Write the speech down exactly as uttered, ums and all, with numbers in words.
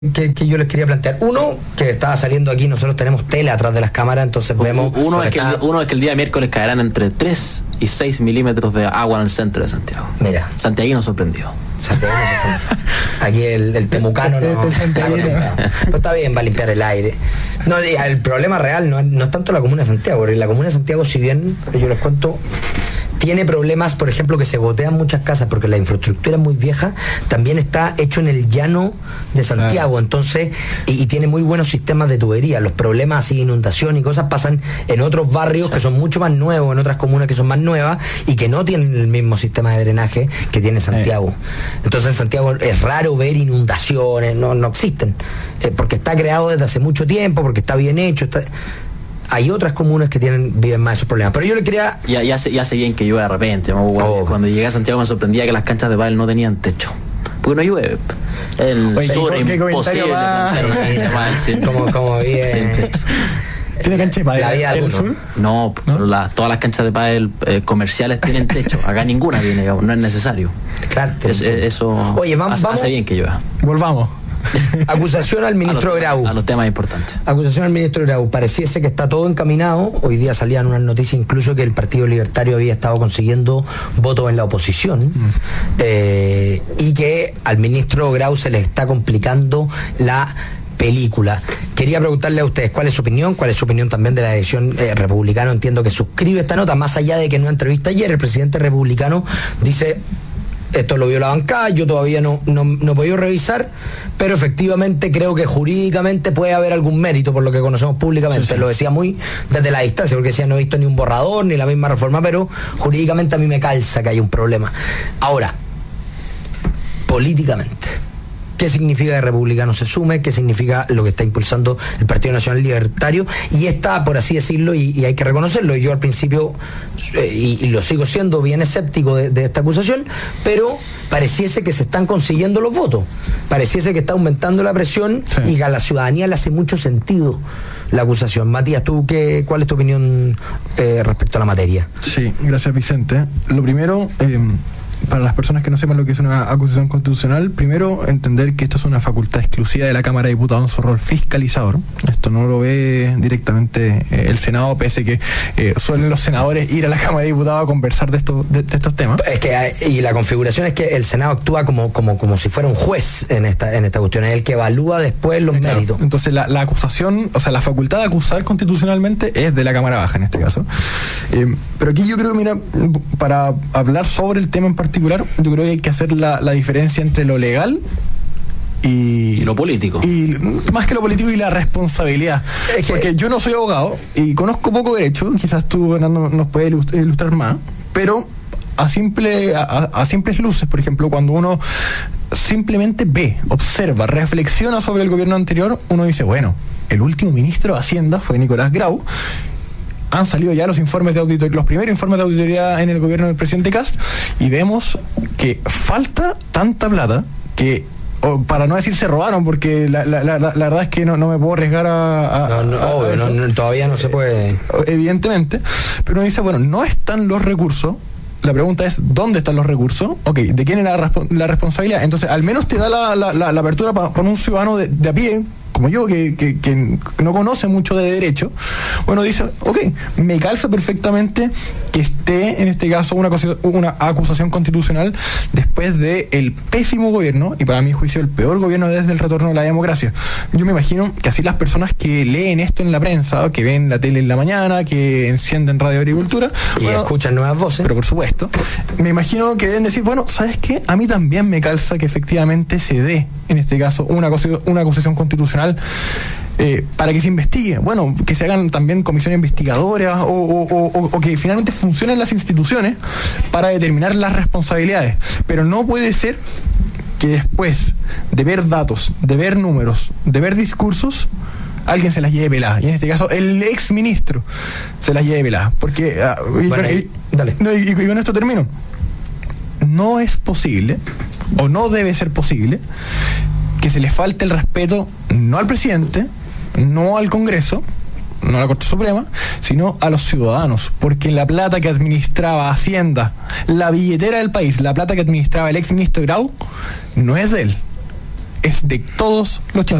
Que, que yo les quería plantear. Uno, que estaba saliendo aquí, nosotros tenemos tele atrás de las cámaras, entonces vemos... Uno es, que el, uno es que el día miércoles caerán entre tres y seis milímetros de agua en el centro de Santiago. Mira. Santiaguino sorprendido. Santiago sorprendido. Aquí el, el temucano no... Pero está bien, va a limpiar el aire. No, el problema real no, no es tanto la Comuna de Santiago, porque la Comuna de Santiago, si bien, yo les cuento... tiene problemas, por ejemplo, que se gotean muchas casas porque la infraestructura es muy vieja, también está hecho en el llano de Santiago, claro. Entonces, y, y tiene muy buenos sistemas de tubería. Los problemas así, inundación y cosas pasan en otros barrios sí. que son mucho más nuevos, en otras comunas que son más nuevas y que no tienen el mismo sistema de drenaje que tiene Santiago. Sí. Entonces en Santiago es raro ver inundaciones, no, no existen, eh, porque está creado desde hace mucho tiempo, porque está bien hecho, está... Hay otras comunas que tienen viven más esos problemas. Pero yo le quería... Ya, ya, sé, ya sé bien que llueve de repente. Oh. Cuando llegué a Santiago me sorprendía que las canchas de pádel no tenían techo. Porque no llueve. El Oye, sur es imposible plantear una cancha de pádel sin, como, como bien. sin techo. ¿Tiene cancha de pádel en el sur? No, ¿no? Pero la, todas las canchas de pádel eh, comerciales tienen techo. Acá ninguna tiene, no es necesario. Claro. Es, eso Oye, vamos, hace, vamos. hace bien que llueva. Volvamos. Acusación al ministro a los, Grau. A los temas importantes. Acusación al ministro Grau. Pareciese que está todo encaminado. Hoy día salían unas noticias incluso que el Partido Libertario había estado consiguiendo votos en la oposición mm. eh, y que al ministro Grau se le está complicando la película. Quería preguntarle a ustedes cuál es su opinión, cuál es su opinión también de la edición eh, republicano. Entiendo que suscribe esta nota, más allá de que en una entrevista ayer el presidente republicano dice... Esto lo vio la bancada, yo todavía no, no, no he podido revisar, pero efectivamente creo que jurídicamente puede haber algún mérito por lo que conocemos públicamente. Sí, sí. Lo decía muy desde la distancia, porque decía no he visto ni un borrador ni la misma reforma, pero jurídicamente a mí me calza que hay un problema. Ahora, políticamente, ¿qué significa que Republicano se sume? ¿Qué significa lo que está impulsando el Partido Nacional Libertario? Y está, por así decirlo, y, y hay que reconocerlo, yo al principio, eh, y, y lo sigo siendo bien escéptico de, de esta acusación, pero pareciese que se están consiguiendo los votos, pareciese que está aumentando la presión sí. y que a la ciudadanía le hace mucho sentido la acusación. Matías, ¿tú qué, cuál es tu opinión eh, respecto a la materia? Sí, gracias Vicente. Lo primero... Eh, para las personas que no sepan lo que es una acusación constitucional, primero entender que esto es una facultad exclusiva de la Cámara de Diputados en su rol fiscalizador. Esto no lo ve directamente eh, el Senado, pese que eh, suelen los senadores ir a la Cámara de Diputados a conversar de, esto, de, de estos temas. Es que, y la configuración es que el Senado actúa como, como, como si fuera un juez en esta, en esta cuestión, es el que evalúa después los claro. méritos. Entonces la, la acusación, o sea, la facultad de acusar constitucionalmente es de la Cámara Baja en este caso. Eh, pero aquí yo creo, mira, para hablar sobre el tema en particular, particular, yo creo que hay que hacer la, la diferencia entre lo legal y, y lo político. Y más que lo político y la responsabilidad. Es que, porque yo no soy abogado y conozco poco derecho, quizás tú, Fernando, nos puedes ilustrar más, pero a simple a, a simples luces, por ejemplo, cuando uno simplemente ve, observa, reflexiona sobre el gobierno anterior, uno dice, bueno, el último ministro de Hacienda fue Nicolás Grau. Han salido ya los informes de auditoría, los primeros informes de auditoría en el gobierno del presidente Kast, y vemos que falta tanta plata que, o para no decir se robaron, porque la, la, la, la verdad es que no, no me puedo arriesgar a... a, no, no, a, obvio, a no, no, todavía no se puede... Evidentemente, pero uno dice, bueno, no están los recursos. La pregunta es, ¿dónde están los recursos? Ok, ¿de quién es la, la responsabilidad? Entonces, al menos te da la, la, la, la apertura para pa un ciudadano de, de a pie, como yo, que, que, que no conoce mucho de derecho. Bueno, dice, ok, me calza perfectamente que esté, en este caso, una, una acusación constitucional después de el pésimo gobierno, y para mi juicio el peor gobierno desde el retorno a la democracia. Yo me imagino que así las personas que leen esto en la prensa, que ven la tele en la mañana, que encienden Radio Agricultura... Y bueno, escuchan nuevas voces. Pero por supuesto, me imagino que deben decir, bueno, ¿sabes qué? A mí también me calza que efectivamente se dé, en este caso, una, una acusación constitucional Eh, para que se investigue, bueno, que se hagan también comisiones investigadoras o, o, o, o que finalmente funcionen las instituciones para determinar las responsabilidades. Pero no puede ser que después de ver datos, de ver números, de ver discursos, alguien se las lleve peladas. Y en este caso, el ex ministro se las lleve peladas. Porque, uh, y, bueno, con, y, dale. No, y, y con esto termino. No es posible, o no debe ser posible, que se le falte el respeto no al presidente, no al Congreso, no a la Corte Suprema, sino a los ciudadanos, porque la plata que administraba Hacienda, la billetera del país, la plata que administraba el exministro Grau, no es de él, es de todos los chilenos.